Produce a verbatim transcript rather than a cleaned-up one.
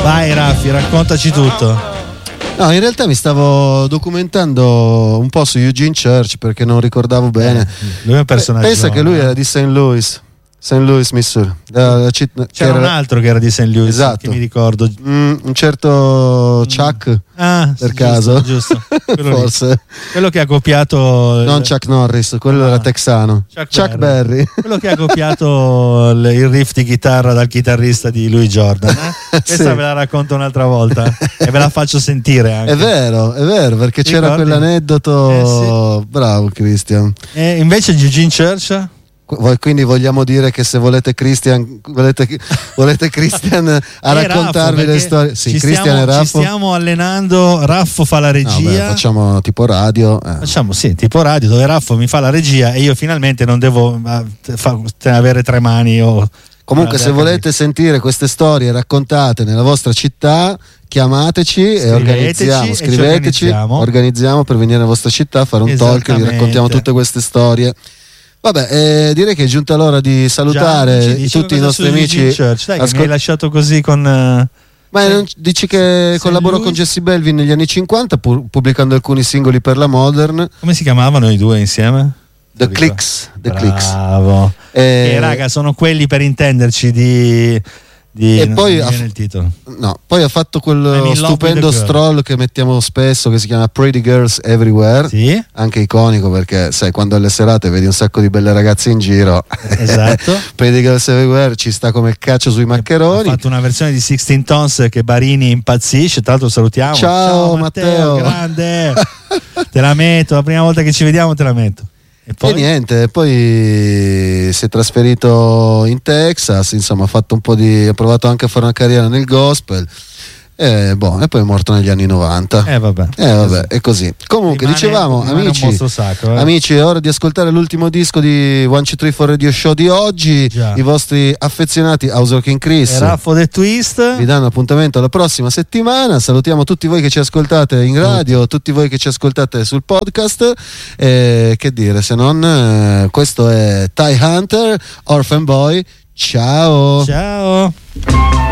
Vai Raffi, raccontaci tutto. No, in realtà mi stavo documentando un po' su Eugene Church perché non ricordavo bene. Eh, lui è un personaggio. Pensa che lui era di Saint Louis, Saint Louis, Missouri. La, la citt- C'era era... un altro che era di Saint Louis, esatto. che mi ricordo. Mm, un certo Chuck, ah, per giusto, caso. Giusto. Quello Forse. Lì. Quello che ha copiato. Non Chuck Norris, quello no. era texano. Chuck, Chuck Berry. Berry. Quello che ha copiato il, il riff di chitarra dal chitarrista di Louis Jordan. Eh? Questa Sì. ve la racconto un'altra volta e ve la faccio sentire anche. È vero, è vero, perché Ti c'era ricordi? quell'aneddoto. Eh, sì. Bravo Christian. E invece Eugene Church? Voi quindi vogliamo dire che se volete Christian volete, volete Christian a E raccontarvi Raffo, le storie, sì, ci Christian stiamo, e Raffo. ci stiamo allenando. Raffo fa la No, regia. beh, facciamo tipo radio, eh. Facciamo sì, tipo radio dove Raffo mi fa la regia e io finalmente non devo uh, fa, avere tre mani o Comunque se volete sentire queste storie raccontate nella vostra città, chiamateci e organizziamo, e scriveteci, organizziamo. organizziamo per venire nella vostra città a fare un talk e vi raccontiamo tutte queste storie. Vabbè, eh, direi che è giunta l'ora di salutare Già, dici, tutti i nostri amici. Church. Dai, Ascol- che mi hai lasciato così con uh, Ma Saint, non dici che Saint collaboro Louis? con Jesse Belvin negli anni cinquanta pu- pubblicando alcuni singoli per la Modern. Come si chiamavano i due insieme? The Clicks, The Clicks. Bravo. Eh, E raga, sono quelli per intenderci di, di E non poi mi ha, viene il titolo. No, poi ha fatto I'm quello in love stupendo with the girl. stroll che mettiamo spesso che si chiama Pretty Girls Everywhere. Sì, Anche iconico perché sai quando alle serate vedi un sacco di belle ragazze in giro. esatto. Pretty Girls Everywhere ci sta come il caccio sui maccheroni. Ha fatto una versione di sixteen Tons che Barini impazzisce. Tra l'altro salutiamo. Ciao, Matteo. Grande. Te la metto, la prima volta che ci vediamo te la metto. E poi E niente, poi si è trasferito in Texas, insomma ha fatto un po' di ha provato anche a fare una carriera nel gospel. E, boh, e poi è morto negli anni novanta. Eh vabbè, Eh vabbè, è così. Comunque Rimane- dicevamo, rimane amici, un mostro sacro, eh. amici, è ora di ascoltare l'ultimo disco di One Two Three Four Radio Show di oggi. Già. I vostri affezionati House of King Chris E Raffo The Twist. vi danno appuntamento alla prossima settimana. Salutiamo tutti voi che ci ascoltate in radio, tutti voi che ci ascoltate sul podcast. E che dire, se non eh, questo è Ty Hunter, Orphan Boy. Ciao. Ciao.